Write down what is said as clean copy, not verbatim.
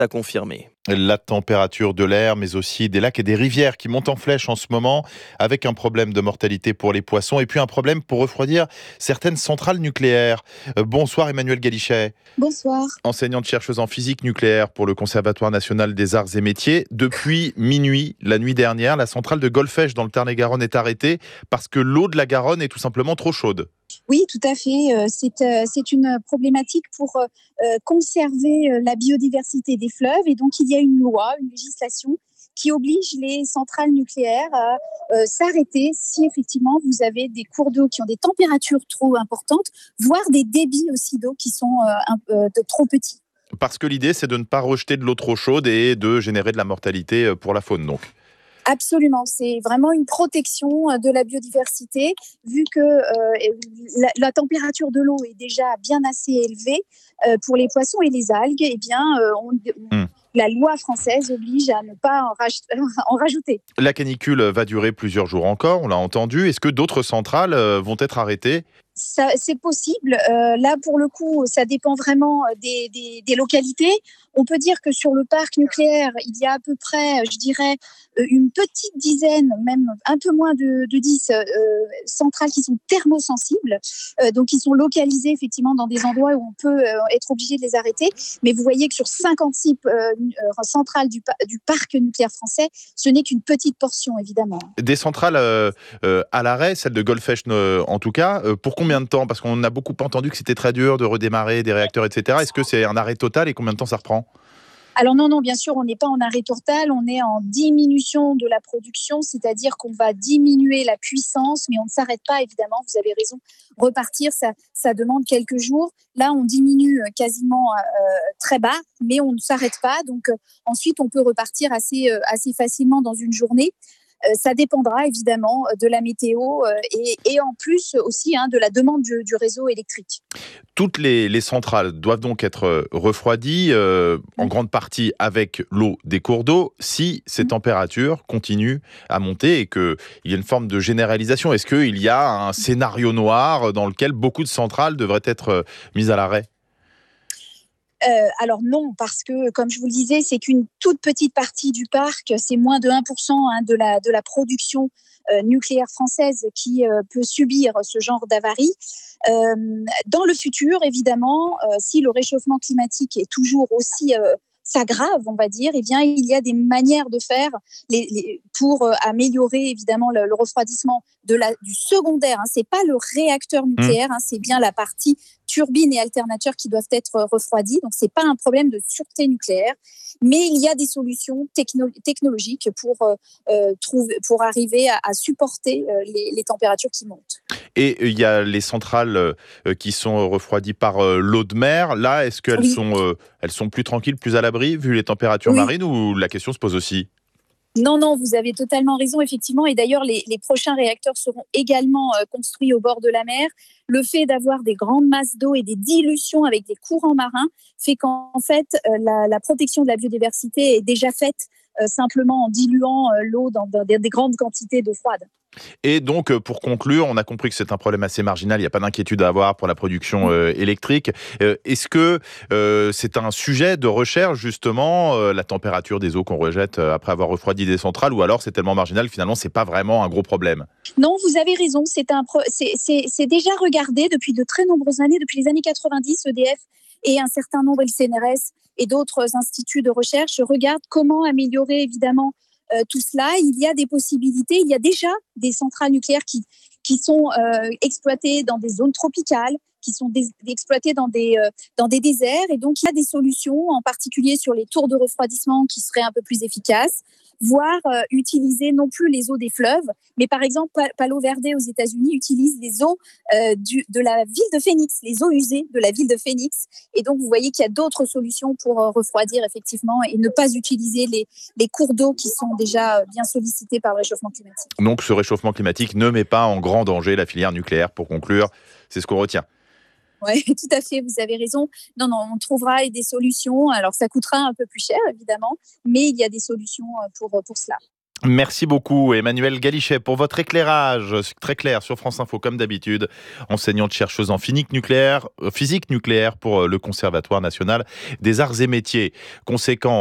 a confirmé. La température de l'air, mais aussi des lacs et des rivières qui montent en flèche en ce moment, avec un problème de mortalité pour les poissons et puis un problème pour refroidir certaines centrales nucléaires. Bonsoir Emmanuel Galichet, Bonsoir. enseignante chercheuse en physique nucléaire pour le Conservatoire national des arts et métiers. Depuis minuit, la nuit dernière, la centrale de Golfech dans le Tarn-et-Garonne est arrêtée parce que l'eau de la Garonne est tout simplement trop chaude. Oui, tout à fait. C'est une problématique pour conserver la biodiversité des fleuves. Et donc, il y a une loi, une législation qui oblige les centrales nucléaires à s'arrêter si effectivement vous avez des cours d'eau qui ont des températures trop importantes, voire des débits aussi d'eau qui sont trop petits. Parce que l'idée, c'est de ne pas rejeter de l'eau trop chaude et de générer de la mortalité pour la faune, donc. Absolument, c'est vraiment une protection de la biodiversité, vu que la température de l'eau est déjà bien assez élevée pour les poissons et les algues. Eh bien, la loi française oblige à ne pas en rajouter. La canicule va durer plusieurs jours encore, on l'a entendu. Est-ce que d'autres centrales vont être arrêtées ? C'est possible. Là, pour le coup, ça dépend vraiment des localités. On peut dire que sur le parc nucléaire, il y a à peu près, je dirais, une petite dizaine, même un peu moins de 10 centrales qui sont thermosensibles. Donc, qui sont localisées effectivement dans des endroits où on peut être obligé de les arrêter. Mais vous voyez que sur 56 centrales du parc nucléaire français, ce n'est qu'une petite portion, évidemment. Des centrales à l'arrêt, celle de Golfech en tout cas, pour combien de temps ? Parce qu'on a beaucoup entendu que c'était très dur de redémarrer des réacteurs, etc. Est-ce que c'est un arrêt total et combien de temps ça reprend ? Alors non, bien sûr, on n'est pas en arrêt total, on est en diminution de la production, c'est-à-dire qu'on va diminuer la puissance, mais on ne s'arrête pas, évidemment, vous avez raison, repartir, ça demande quelques jours. Là, on diminue quasiment très bas, mais on ne s'arrête pas, donc ensuite, on peut repartir assez facilement dans une journée. Ça dépendra évidemment de la météo et en plus aussi de la demande du réseau électrique. Toutes les centrales doivent donc être refroidies, en grande partie avec l'eau des cours d'eau, si ces températures continuent à monter et qu'il y a une forme de généralisation. Est-ce qu'il y a un scénario noir dans lequel beaucoup de centrales devraient être mises à l'arrêt ? Alors non, parce que, comme je vous le disais, c'est qu'une toute petite partie du parc, c'est moins de 1% de la production nucléaire française qui peut subir ce genre d'avarie. Dans le futur, évidemment, si le réchauffement climatique est toujours aussi s'aggrave, on va dire, eh bien, il y a des manières de faire pour améliorer évidemment le refroidissement du secondaire. C'est pas le réacteur nucléaire, c'est bien la partie turbines et alternateurs qui doivent être refroidis. Donc, c'est pas un problème de sûreté nucléaire, mais il y a des solutions technologiques pour arriver à supporter les températures qui montent. Et il y a les centrales qui sont refroidies par l'eau de mer. Là, est-ce qu'elles sont plus tranquilles, plus à l'abri, vu les températures marines, ou la question se pose aussi ? Non, vous avez totalement raison, effectivement. Et d'ailleurs, les prochains réacteurs seront également construits au bord de la mer. Le fait d'avoir des grandes masses d'eau et des dilutions avec des courants marins fait qu'en fait, la protection de la biodiversité est déjà faite simplement en diluant l'eau dans des grandes quantités d'eau froide. Et donc, pour conclure, on a compris que c'est un problème assez marginal, il n'y a pas d'inquiétude à avoir pour la production électrique. Est-ce que c'est un sujet de recherche, justement, la température des eaux qu'on rejette après avoir refroidi des centrales, ou alors c'est tellement marginal, finalement, c'est pas vraiment un gros problème ? Non, vous avez raison, c'est déjà regardé depuis de très nombreuses années, depuis les années 90, EDF et un certain nombre, le CNRS et d'autres instituts de recherche regardent comment améliorer, évidemment, tout cela. Il y a des possibilités, il y a déjà des centrales nucléaires qui sont exploitées dans des zones tropicales, qui sont exploitées dans des déserts. Et donc, il y a des solutions, en particulier sur les tours de refroidissement qui seraient un peu plus efficaces, voire utiliser non plus les eaux des fleuves, mais par exemple, Palo Verde aux États-Unis utilise les eaux de la ville de Phoenix, les eaux usées de la ville de Phoenix. Et donc, vous voyez qu'il y a d'autres solutions pour refroidir, effectivement, et ne pas utiliser les cours d'eau qui sont déjà bien sollicités par le réchauffement climatique. Donc, ce réchauffement climatique ne met pas en grand danger la filière nucléaire, pour conclure. C'est ce qu'on retient. Oui, tout à fait, vous avez raison. Non, on trouvera des solutions. Alors, ça coûtera un peu plus cher, évidemment, mais il y a des solutions pour cela. Merci beaucoup Emmanuel Galichet pour votre éclairage très clair sur France Info comme d'habitude, enseignante chercheuse en physique nucléaire pour le Conservatoire national des arts et métiers. Conséquent